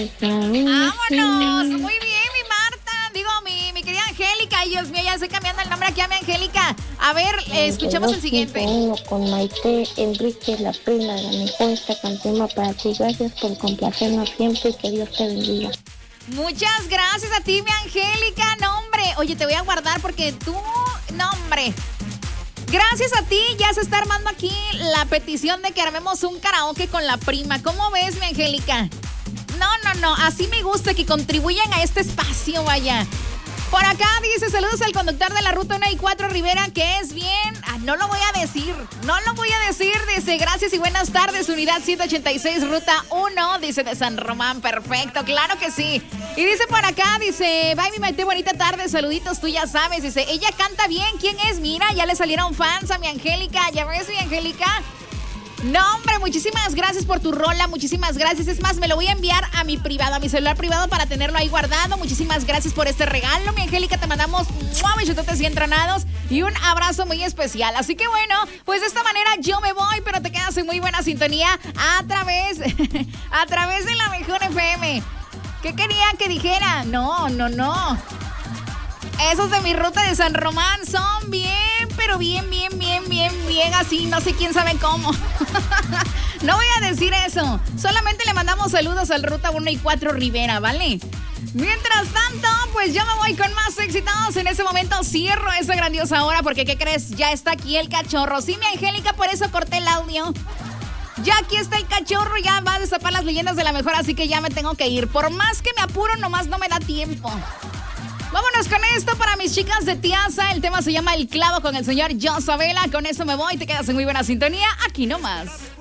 Vámonos, muy bien, mi Marta, digo, mi querida Angélica, ay Dios mío, ya estoy cambiando el nombre aquí a mi Angélica. A ver, escuchemos el siguiente. Con Maite Enrique, la prima de la mejor, esta canción para ti. Gracias por complacernos siempre y que Dios te bendiga. Muchas gracias a ti, mi Angélica, no hombre, oye, te voy a guardar porque tú, no hombre. Gracias a ti, ya se está armando aquí la petición de que armemos un karaoke con la prima. ¿Cómo ves, mi Angélica? No, así me gusta que contribuyan a este espacio, vaya. Por acá dice, saludos al conductor de la ruta 1 y 4 Rivera, que es bien... no lo voy a decir, dice, gracias y buenas tardes, unidad 186, ruta 1, dice, de San Román, perfecto, claro que sí. Y dice por acá, dice, bye mi Maite, bonita tarde, saluditos, tú ya sabes, dice, ella canta bien, ¿quién es? Mira, ya le salieron fans a mi Angélica, ¿ya ves mi Angélica? No, hombre, muchísimas gracias por tu rola, muchísimas gracias. Es más, me lo voy a enviar a mi privado, a mi celular privado para tenerlo ahí guardado. Muchísimas gracias por este regalo, mi Angélica. Te mandamos besototes y entronados y un abrazo muy especial. Así que bueno, pues de esta manera yo me voy, pero te quedas en muy buena sintonía a través de la mejor FM. ¿Qué querían que dijera? No. Esos de mi ruta de San Román son bien, pero bien así, no sé quién sabe cómo. No voy a decir eso. Solamente le mandamos saludos al Ruta 1 y 4 Rivera, ¿vale? Mientras tanto, pues yo me voy con más éxitos. En ese momento cierro esa grandiosa hora porque, ¿qué crees? Ya está aquí el cachorro. Sí, mi Angélica, por eso corté el audio. Ya aquí está el cachorro, ya va a destapar las leyendas de la mejor, así que ya me tengo que ir. Por más que me apuro, nomás no me da tiempo. Vámonos con esto para mis chicas de Tiaza. El tema se llama El Clavo con el señor John Sabela. Con eso me voy. Te quedas en muy buena sintonía. Aquí nomás.